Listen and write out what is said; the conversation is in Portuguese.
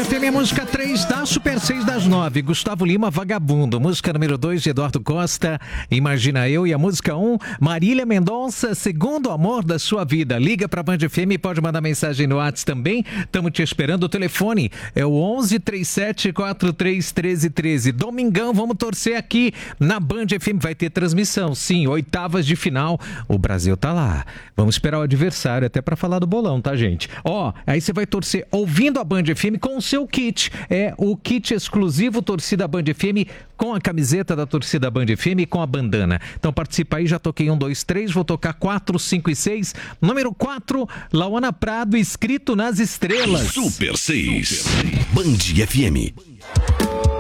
FM, a música 3 da Super 6 das 9. Gustavo Lima, Vagabundo. Música número 2 de Eduardo Costa, Imagina Eu. E a música 1, Marília Mendonça, Segundo Amor da Sua Vida. Liga pra Band FM, pode mandar mensagem no WhatsApp também. Estamos te esperando. O telefone é o 11 37 43 13 13. Domingão, vamos torcer aqui na Band FM. Vai ter transmissão, sim, oitavas de final. O Brasil tá lá. Vamos esperar o adversário até pra falar do bolão, tá, gente? Aí você vai torcer ouvindo a Band FM com o seu kit. É o kit exclusivo Torcida Band FM, com a camiseta da Torcida Band FM e com a bandana. Então participa aí, já toquei 1, 2, 3, vou tocar 4, 5 e 6. Número 4, Lauana Prado, Escrito nas Estrelas. Super 6, Band FM.